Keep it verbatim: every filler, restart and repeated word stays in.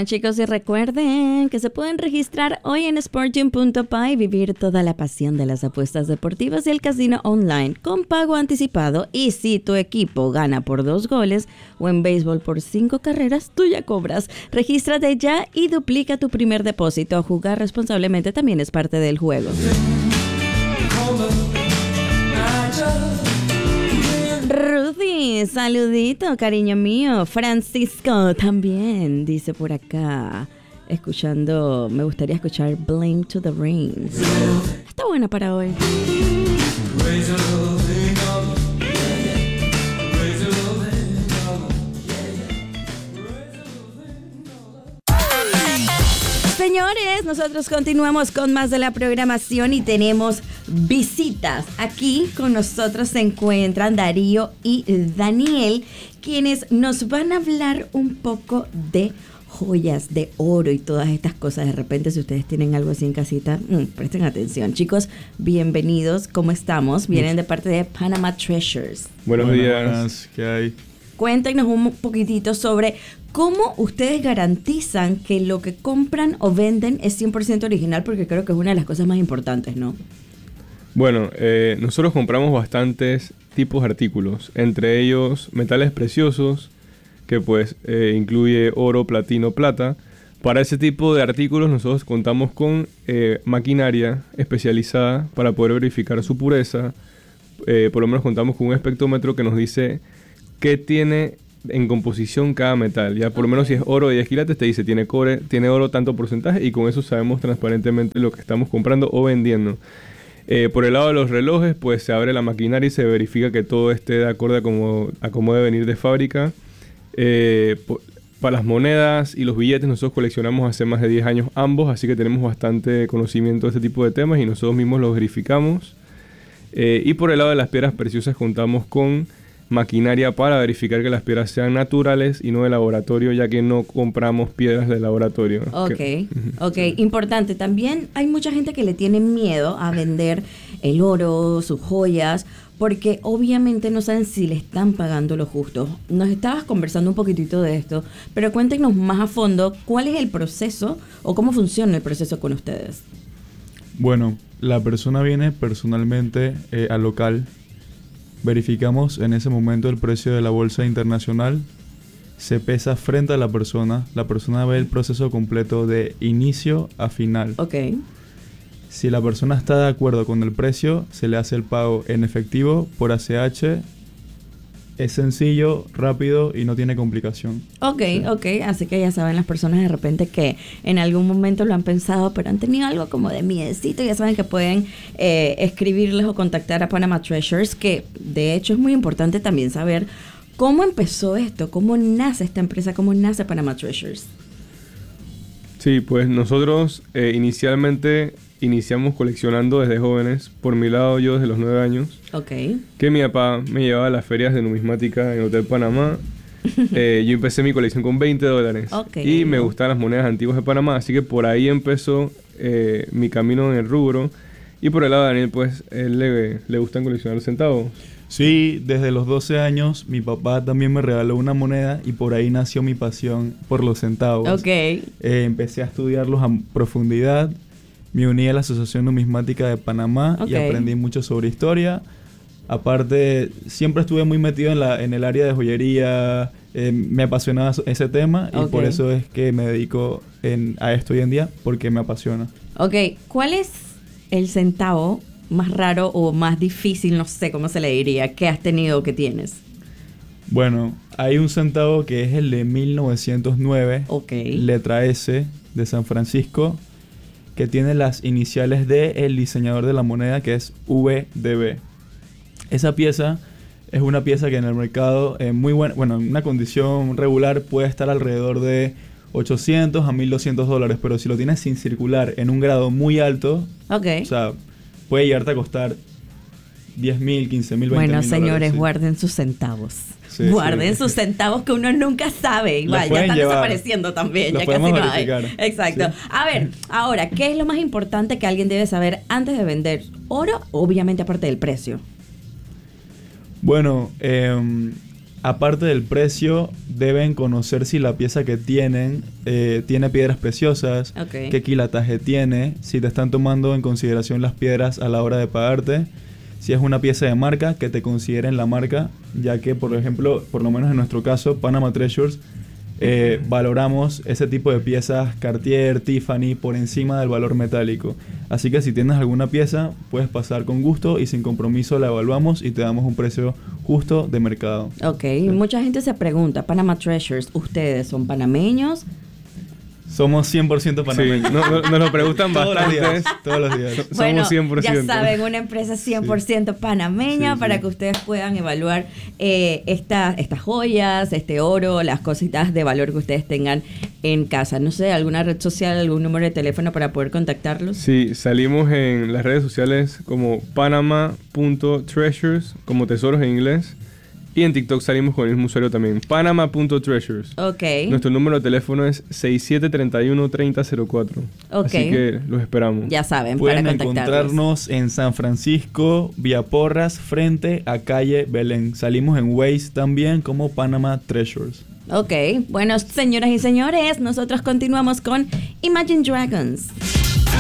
Oigan, chicos, y recuerden que se pueden registrar hoy en sportgym punto p a y vivir toda la pasión de las apuestas deportivas y el casino online con pago anticipado. Y si tu equipo gana por dos goles o en béisbol por cinco carreras, tú ya cobras. Regístrate ya y duplica tu primer depósito. Jugar responsablemente también es parte del juego. Rudy, saludito, cariño mío. Francisco también dice por acá, escuchando, me gustaría escuchar Blame to the Rains. Está buena para hoy. Señores, nosotros continuamos con más de la programación y tenemos visitas. Aquí con nosotros se encuentran Darío y Daniel, quienes nos van a hablar un poco de joyas, de oro y todas estas cosas. De repente, si ustedes tienen algo así en casita, mmm, presten atención. Chicos, bienvenidos. ¿Cómo estamos? Vienen de parte de Panama Treasures. Buenos Buenas, días. buenas. ¿Qué hay? Cuéntenos un poquitito sobre cómo ustedes garantizan que lo que compran o venden es cien por ciento original, porque creo que es una de las cosas más importantes, ¿no? Bueno, eh, nosotros compramos bastantes tipos de artículos, entre ellos metales preciosos, que pues eh, incluye oro, platino, plata. Para ese tipo de artículos nosotros contamos con eh, maquinaria especializada para poder verificar su pureza. Eh, por lo menos contamos con un espectrómetro que nos dice qué tiene en composición cada metal. Ya por lo menos si es oro de diez quilates te dice tiene cobre, tiene oro tanto porcentaje, y con eso sabemos transparentemente lo que estamos comprando o vendiendo. Eh, por el lado de los relojes, pues se abre la maquinaria y se verifica que todo esté de acuerdo a como, a como debe venir de fábrica. Eh, po- para las monedas y los billetes nosotros coleccionamos hace más de diez años ambos, así que tenemos bastante conocimiento de este tipo de temas y nosotros mismos los verificamos. Eh, y por el lado de las piedras preciosas contamos con maquinaria para verificar que las piedras sean naturales y no de laboratorio, ya que no compramos piedras de laboratorio. Ok, Que, ok, importante. También hay mucha gente que le tiene miedo a vender el oro, sus joyas, porque obviamente no saben si le están pagando lo justo. Nos estabas conversando un poquitito de esto, pero cuéntenos más a fondo cuál es el proceso o cómo funciona el proceso con ustedes. Bueno, la persona viene personalmente eh, al local. Verificamos en ese momento el precio de la bolsa internacional. Se pesa frente a la persona. La persona ve el proceso completo de inicio a final. Ok. Si la persona está de acuerdo con el precio, se le hace el pago en efectivo por A C H. Es sencillo, rápido y no tiene complicación. Ok, Sí. ok, así que ya saben las personas de repente que en algún momento lo han pensado, pero han tenido algo como de miedecito, ya saben que pueden eh, escribirles o contactar a Panama Treasures, que de hecho es muy importante también saber cómo empezó esto, cómo nace esta empresa, cómo nace Panama Treasures. Sí, pues nosotros eh, inicialmente iniciamos coleccionando desde jóvenes. Por mi lado, yo desde los nueve años. Ok. Que mi papá me llevaba a las ferias de numismática en Hotel Panamá. Eh, yo empecé mi colección con veinte dólares. Ok. Y me gustaban las monedas antiguas de Panamá. Así que por ahí empezó eh, mi camino en el rubro. Y por el lado de Daniel, pues, él le, le gustan coleccionar centavos. Sí, desde los doce años mi papá también me regaló una moneda y por ahí nació mi pasión por los centavos. Ok. Eh, empecé a estudiarlos a profundidad. Me uní a la Asociación Numismática de Panamá Ok. y aprendí mucho sobre historia. Aparte, siempre estuve muy metido en, la, en el área de joyería. Eh, me apasionaba ese tema y Ok. por eso es que me dedico en, a esto hoy en día, porque me apasiona. Ok, ¿cuál es el centavo más raro o más difícil, no sé cómo se le diría, que has tenido o que tienes? Bueno, hay un centavo que es el de mil novecientos nueve, Ok. letra S, de San Francisco, que tiene las iniciales de el diseñador de la moneda, que es V D B. Esa pieza es una pieza que en el mercado, en muy buena, bueno, en una condición regular, puede estar alrededor de ochocientos a mil doscientos dólares, pero si lo tienes sin circular en un grado muy alto, Ok. o sea, puede llegarte a costar diez mil, quince mil, veinte mil Bueno, señores, dólares, sí. guarden sus centavos. Sí, guarden sí. sus centavos que uno nunca sabe. Los Igual, ya pueden están llevar. desapareciendo también. Los Ya casi podemos no hay. verificar. Exacto. Sí. A ver, ahora, ¿qué es lo más importante que alguien debe saber antes de vender oro? Obviamente, aparte del precio. Bueno, eh, aparte del precio, deben conocer si la pieza que tienen eh, tiene piedras preciosas, Okay. qué quilataje tiene, si te están tomando en consideración las piedras a la hora de pagarte, si es una pieza de marca, que te consideren la marca, ya que, por ejemplo, por lo menos en nuestro caso, Panama Treasures, eh, valoramos ese tipo de piezas Cartier, Tiffany, por encima del valor metálico. Así que si tienes alguna pieza, puedes pasar con gusto y sin compromiso la evaluamos y te damos un precio justo de mercado. Ok, mucha gente se pregunta, Panama Treasures, ¿ustedes son panameños? Somos cien por ciento Sí, panameños. no- no- nos lo preguntan Todos los bastante. días, todos los días. Somos Bueno, cien por ciento. ya saben, una empresa cien por ciento panameña Sí, para sí. que ustedes puedan evaluar eh, esta- estas joyas, este oro, las cositas de valor que ustedes tengan en casa. No sé, alguna red social, algún número de teléfono para poder contactarlos. Sí, salimos en las redes sociales como panama punto treasures, como tesoros en inglés. Y en TikTok salimos con el mismo usuario también, panama punto treasures. Ok. Nuestro número de teléfono es seis siete tres uno, tres cero cero cuatro. Ok. Así que los esperamos. Ya saben, Pueden para contactarlos. encontrarnos en San Francisco, Vía Porras, frente a calle Belén. Salimos en Waze también como Panama Treasures. Ok, bueno, señoras y señores, nosotros continuamos con Imagine Dragons.